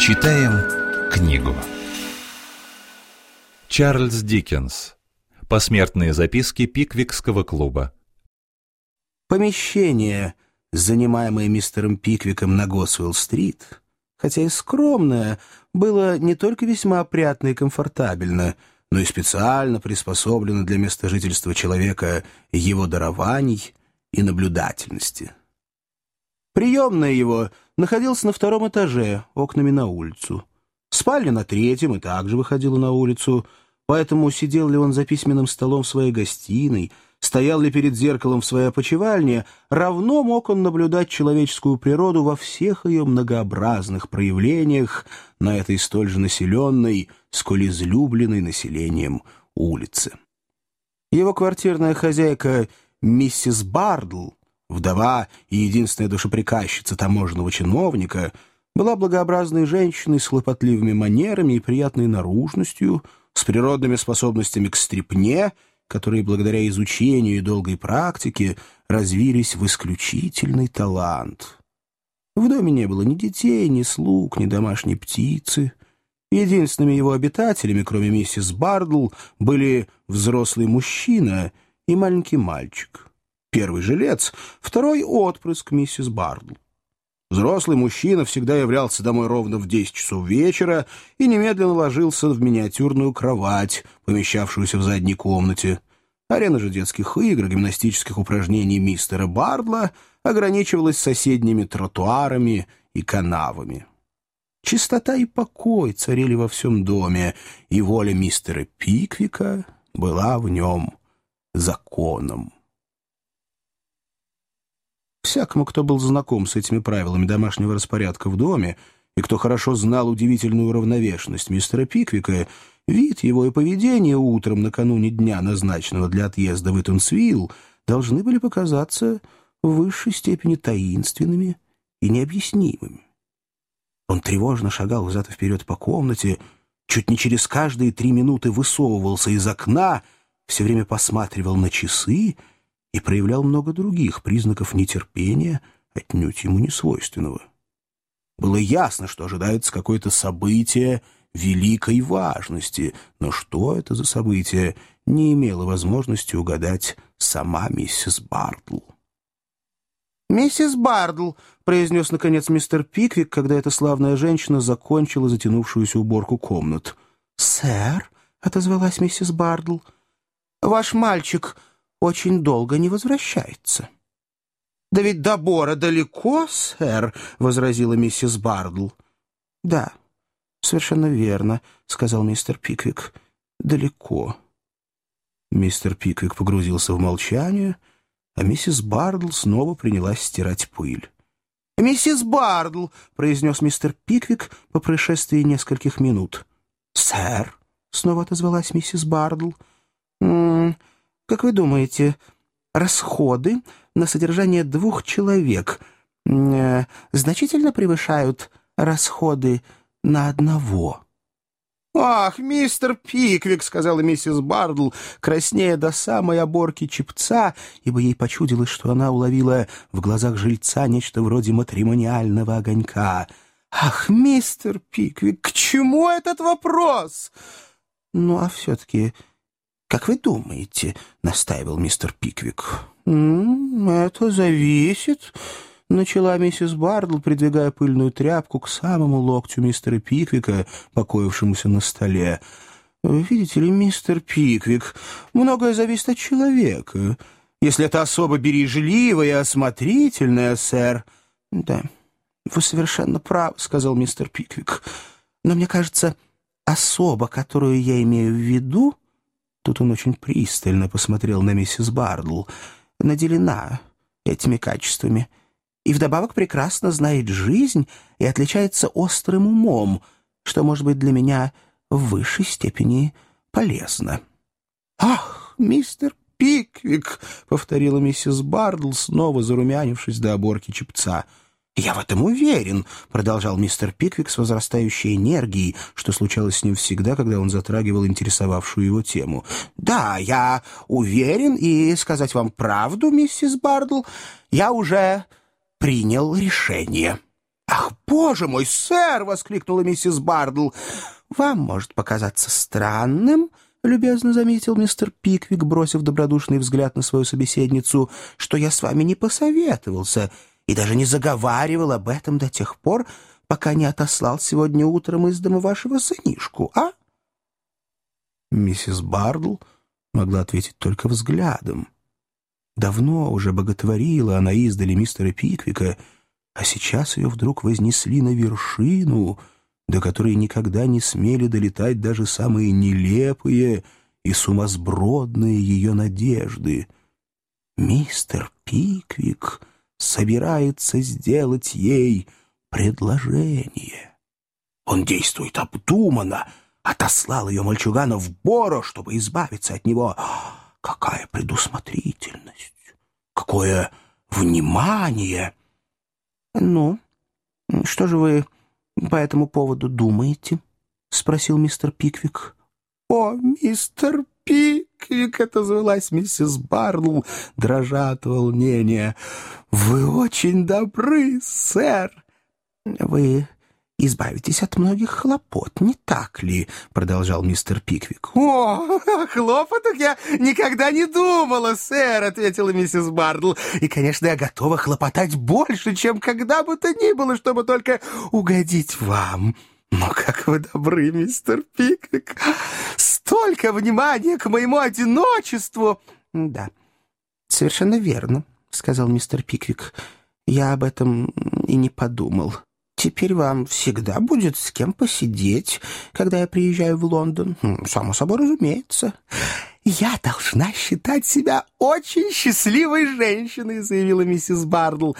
Читаем книгу. Чарльз Диккенс. Посмертные записки Пиквикского клуба. Помещение, занимаемое мистером Пиквиком на Госуэлл-стрит, хотя и скромное, было не только весьма опрятно и комфортабельно, но и специально приспособлено для места жительства человека, его дарований и наблюдательности. Приемная его находилась на 2-м этаже, окнами на улицу. Спальня на 3-м и также выходила на улицу, поэтому сидел ли он за письменным столом в своей гостиной, стоял ли перед зеркалом в своей опочивальне, равно мог он наблюдать человеческую природу во всех ее многообразных проявлениях на этой столь же населенной, сколь излюбленной населением улице. Его квартирная хозяйка миссис Бардл, вдова и единственная душеприказчица таможенного чиновника, была благообразной женщиной с хлопотливыми манерами и приятной наружностью, с природными способностями к стряпне, которые благодаря изучению и долгой практике развились в исключительный талант. В доме не было ни детей, ни слуг, ни домашней птицы. Единственными его обитателями, кроме миссис Бардл, были взрослый мужчина и маленький мальчик. Первый жилец, второй — отпрыск миссис Бардл. Взрослый мужчина всегда являлся домой ровно в 10 часов вечера и немедленно ложился в миниатюрную кровать, помещавшуюся в задней комнате. Арена же детских игр, гимнастических упражнений мистера Бардла ограничивалась соседними тротуарами и канавами. Чистота и покой царили во всем доме, и воля мистера Пиквика была в нем законом. Всякому, кто был знаком с этими правилами домашнего распорядка в доме и кто хорошо знал удивительную уравновешенность мистера Пиквика, вид его и поведение утром накануне дня, назначенного для отъезда в Итонсвилл, должны были показаться в высшей степени таинственными и необъяснимыми. Он тревожно шагал взад и вперед по комнате, чуть не через каждые 3 минуты высовывался из окна, все время посматривал на часы и проявлял много других признаков нетерпения, отнюдь ему не свойственного. Было ясно, что ожидается какое-то событие великой важности, но что это за событие, не имела возможности угадать сама миссис Бардл. «Миссис Бардл», — произнес, наконец, мистер Пиквик, когда эта славная женщина закончила затянувшуюся уборку комнат. «Сэр», — отозвалась миссис Бардл, — «ваш мальчик очень долго не возвращается». «Да ведь до Бора далеко, сэр», — возразила миссис Бардл. «Да, совершенно верно», — сказал мистер Пиквик. «Далеко». Мистер Пиквик погрузился в молчание, а миссис Бардл снова принялась стирать пыль. «Миссис Бардл», — произнес мистер Пиквик по прошествии нескольких минут. «Сэр», — снова отозвалась миссис Бардл, — «как вы думаете, расходы на содержание 2 человек значительно превышают расходы на 1? «Ах, мистер Пиквик», — сказала миссис Бардл, краснея до самой оборки чепца, ибо ей почудилось, что она уловила в глазах жильца нечто вроде матримониального огонька. «Ах, мистер Пиквик, к чему этот вопрос?» «Ну, а все-таки, как вы думаете?» — настаивал мистер Пиквик. «Это зависит», — начала миссис Бардл, придвигая пыльную тряпку к самому локтю мистера Пиквика, покоившемуся на столе. «Видите ли, мистер Пиквик, многое зависит от человека. Если это особо бережливая и осмотрительная, сэр...» «Да, вы совершенно правы», — сказал мистер Пиквик. «Но мне кажется, особа, которую я имею в виду...» Тут он очень пристально посмотрел на миссис Бардл. «Наделена этими качествами. И вдобавок прекрасно знает жизнь и отличается острым умом, что может быть для меня в высшей степени полезно». «Ах, мистер Пиквик!» — повторила миссис Бардл, снова зарумянившись до оборки чепца. «Я в этом уверен», — продолжал мистер Пиквик с возрастающей энергией, что случалось с ним всегда, когда он затрагивал интересовавшую его тему. «Да, я уверен, и, сказать вам правду, миссис Бардл, я уже принял решение. «Ах, боже мой, сэр!» — воскликнула миссис Бардл. «Вам может показаться странным, — любезно заметил мистер Пиквик, бросив добродушный взгляд на свою собеседницу, — что я с вами не посоветовался и даже не заговаривал об этом до тех пор, пока не отослал сегодня утром из дома вашего сынишку, а?» Миссис Бардл могла ответить только взглядом. Давно уже боготворила она издали мистера Пиквика, а сейчас ее вдруг вознесли на вершину, до которой никогда не смели долетать даже самые нелепые и сумасбродные ее надежды. Мистер Пиквик собирается сделать ей предложение. Он действует обдуманно, отослал ее мальчугана в Боро, чтобы избавиться от него. Какая предусмотрительность! Какое внимание! «Ну, что же вы по этому поводу думаете?» — спросил мистер Пиквик. «О, мистер Пиквик!» — отозвалась миссис Бардл, дрожа от волнения. «Вы очень добры, сэр!» «Вы избавитесь от многих хлопот, не так ли?» — продолжал мистер Пиквик. «О, о хлопотах я никогда не думала, сэр», — ответила миссис Бардл. «И, конечно, я готова хлопотать больше, чем когда бы то ни было, чтобы только угодить вам. Но как вы добры, мистер Пиквик! Столько внимания к моему одиночеству!» «Да, совершенно верно», — сказал мистер Пиквик. «Я об этом и не подумал. Теперь вам всегда будет с кем посидеть, когда я приезжаю в Лондон. Само собой разумеется». «Я должна считать себя очень счастливой женщиной», — заявила миссис Бардл.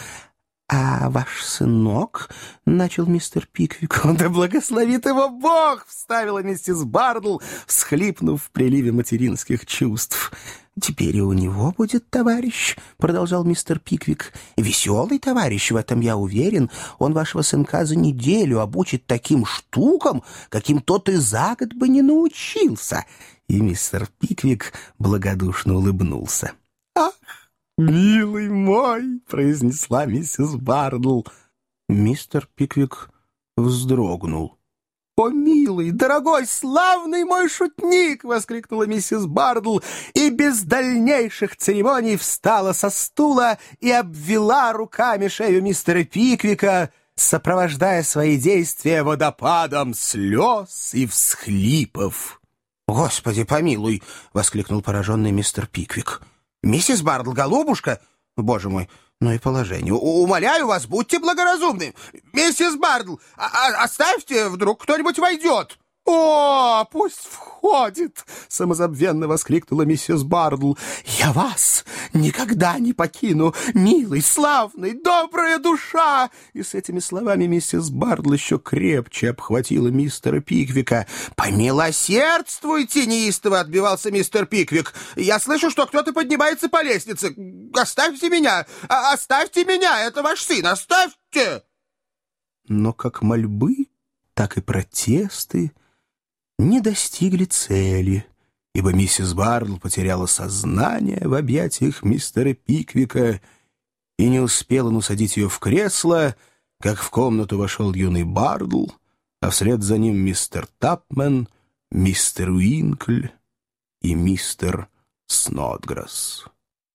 «А ваш сынок?» — начал мистер Пиквик. «Да благословит его Бог!» — вставила миссис Бардл, всхлипнув в приливе материнских чувств. «Теперь и у него будет товарищ», — продолжал мистер Пиквик. «Веселый товарищ, в этом я уверен. Он вашего сынка за неделю обучит таким штукам, каким тот и за год бы не научился». И мистер Пиквик благодушно улыбнулся. «Ах, милый мой!» — произнесла миссис Бардл. Мистер Пиквик вздрогнул. «О, милый, дорогой, славный мой шутник!» — воскликнула миссис Бардл и без дальнейших церемоний встала со стула и обвела руками шею мистера Пиквика, сопровождая свои действия водопадом слез и всхлипов. «Господи помилуй!» — воскликнул пораженный мистер Пиквик. «Миссис Бардл, голубушка! Боже мой, ну и положение! Умоляю вас, будьте благоразумны! Миссис Бардл, оставьте, вдруг кто-нибудь войдет!» «О, пусть входит!» — самозабвенно воскликнула миссис Бардл. «Я вас никогда не покину, милый, славный, добрая душа!» И с этими словами миссис Бардл еще крепче обхватила мистера Пиквика. «Помилосердствуйте!» — неистово отбивался мистер Пиквик. «Я слышу, что кто-то поднимается по лестнице. Оставьте меня! Оставьте меня! Это ваш сын! Оставьте!» Но как мольбы, так и протесты не достигли цели, ибо миссис Бардл потеряла сознание в объятиях мистера Пиквика, и не успел он усадить ее в кресло, как в комнату вошел юный Бардл, а вслед за ним мистер Тапмен, мистер Уинкль и мистер Снодграсс.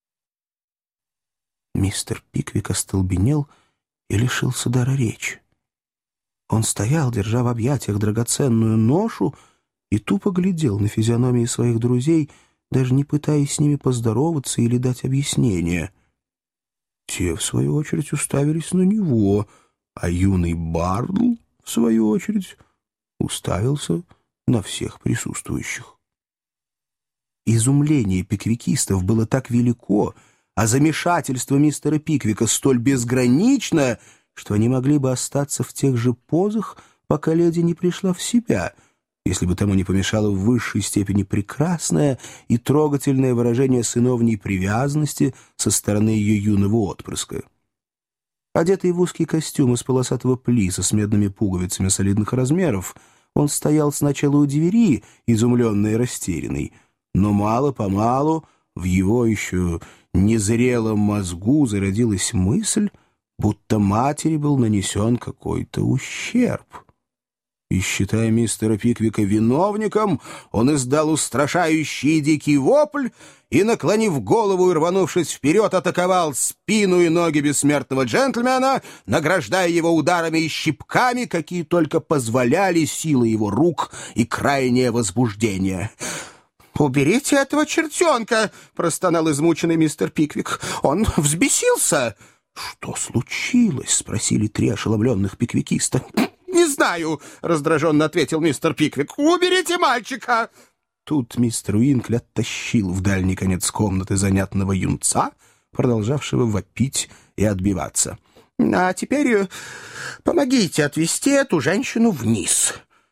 Мистер Пиквик остолбенел и лишился дара речи. Он стоял, держа в объятиях драгоценную ношу, и тупо глядел на физиономии своих друзей, даже не пытаясь с ними поздороваться или дать объяснение. Те, в свою очередь, уставились на него, а юный Бардл, в свою очередь, уставился на всех присутствующих. Изумление пиквикистов было так велико, а замешательство мистера Пиквика столь безгранично, что они могли бы остаться в тех же позах, пока леди не пришла в себя, если бы тому не помешало в высшей степени прекрасное и трогательное выражение сыновней привязанности со стороны ее юного отпрыска. Одетый в узкий костюм из полосатого плиса с медными пуговицами солидных размеров, он стоял сначала у двери, изумленный и растерянный, но мало-помалу в его еще незрелом мозгу зародилась мысль, будто матери был нанесен какой-то ущерб. И, считая мистера Пиквика виновником, он издал устрашающий дикий вопль и, наклонив голову и рванувшись вперед, атаковал спину и ноги бессмертного джентльмена, награждая его ударами и щипками, какие только позволяли силы его рук и крайнее возбуждение. «Уберите этого чертенка!» — простонал измученный мистер Пиквик. «Он взбесился!» «Что случилось?» — спросили три ошеломленных пиквикиста. «Не знаю», — раздраженно ответил мистер Пиквик. «Уберите мальчика!» Тут мистер Уинкли оттащил в дальний конец комнаты занятного юнца, продолжавшего вопить и отбиваться. «А теперь помогите отвезти эту женщину вниз».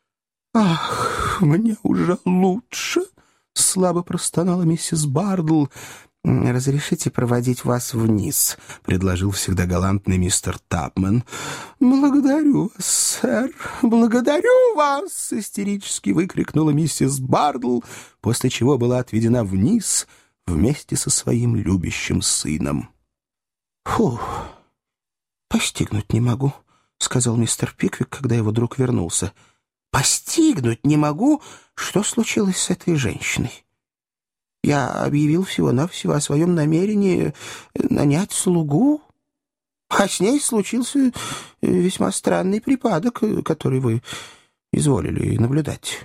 «Ах, мне уже лучше», — слабо простонала миссис Бардл. «Разрешите проводить вас вниз», — предложил всегда галантный мистер Тапмен. «Благодарю вас, сэр, благодарю вас!» — истерически выкрикнула миссис Бардл, после чего была отведена вниз вместе со своим любящим сыном. «Фух, постигнуть не могу», — сказал мистер Пиквик, когда его друг вернулся. «Постигнуть не могу, что случилось с этой женщиной. Я объявил всего-навсего о своем намерении нанять слугу, а с ней случился весьма странный припадок, который вы изволили наблюдать.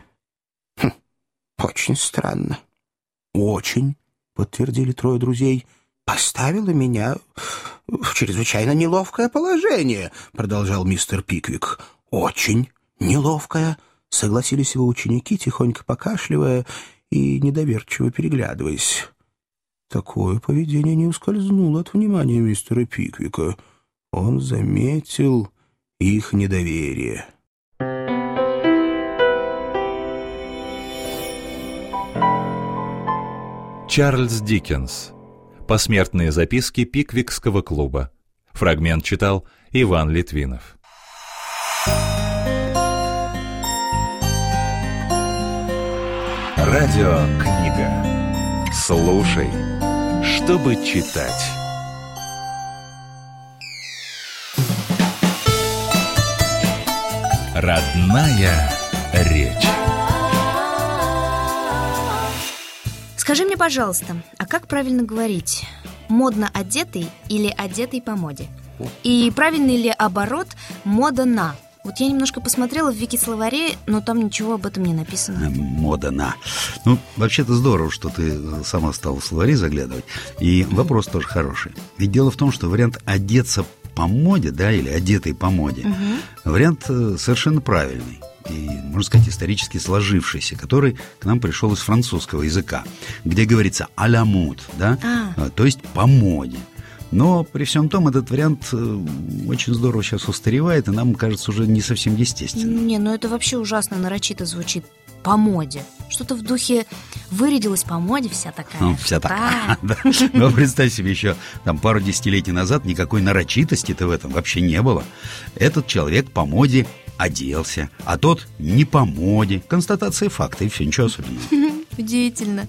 Очень странно». «Очень», — подтвердили трое друзей. «Поставила меня в чрезвычайно неловкое положение», — продолжал мистер Пиквик. «Очень неловкое», — согласились его ученики, тихонько покашливая и недоверчиво переглядываясь. Такое поведение не ускользнуло от внимания мистера Пиквика. Он заметил их недоверие. Чарльз Диккенс. Посмертные записки Пиквикского клуба. Фрагмент читал Иван Литвинов. Радиокнига. Слушай, чтобы читать. Родная речь. Скажи мне, пожалуйста, а как правильно говорить? Модно одетый или одетый по моде? И правильный ли оборот мода на? Вот я немножко посмотрела в вики-словаре, но там ничего об этом не написано. Мода на. Ну, вообще-то здорово, что ты сама стала в словари заглядывать. И вопрос тоже хороший. Ведь дело в том, что вариант «одеться по моде», да, или «одетый по моде», вариант совершенно правильный. И, можно сказать, исторически сложившийся, который к нам пришел из французского языка, где говорится «à la mode», да, то есть «по моде». Но при всем том этот вариант очень здорово сейчас устаревает, и нам кажется уже не совсем естественным. Не, ну это вообще ужасно нарочито звучит. По моде. Что-то в духе вырядилась по моде вся такая. Ну, вся такая, да. Но представь себе, еще там пару десятилетий назад никакой нарочитости-то в этом вообще не было. Этот человек по моде оделся, а тот не по моде. Констатация факта, и все, ничего особенного. Удивительно.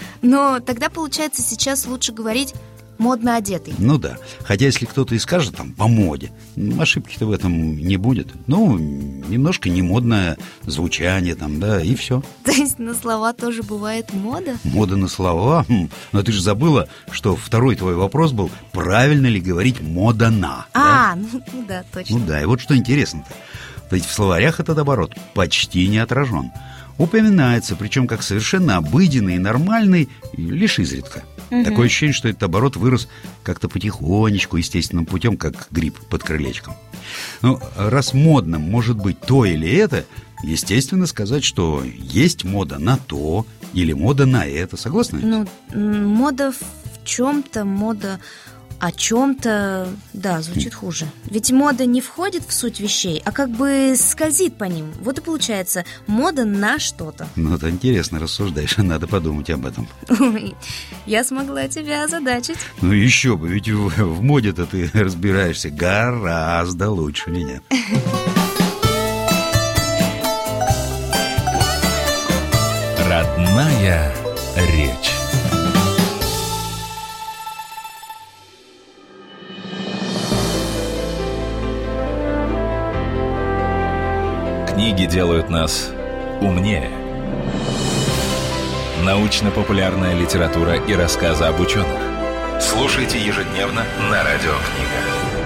Но тогда, получается, сейчас лучше говорить модно одетый. Ну да, хотя если кто-то и скажет там по моде, ошибки-то в этом не будет. Ну, немножко не модное звучание там, да, и все. То есть на слова тоже бывает мода? Мода на слова? Но ты же забыла, что второй твой вопрос был, правильно ли говорить мода на? Ну да, точно. Ну да, и вот что интересно-то. Ведь в словарях этот оборот почти не отражен. Упоминается, причем как совершенно обыденный и нормальный, лишь изредка. Такое ощущение, что этот оборот вырос как-то потихонечку, естественным путем, как гриб под крылечком. Ну, раз модным может быть то или это, естественно сказать, что есть мода на то или мода на это. Согласны? Ну, мода в чем-то, мода о чем-то, да, звучит хуже. Ведь мода не входит в суть вещей, а как бы скользит по ним. Вот и получается мода на что-то. Ну, ты интересно рассуждаешь, надо подумать об этом. Ой, я смогла тебя озадачить. Ну еще бы, ведь в моде-то ты разбираешься гораздо лучше меня. Родная речь. Книги делают нас умнее. Научно-популярная литература и рассказы об ученых. Слушайте ежедневно на Радио Книга.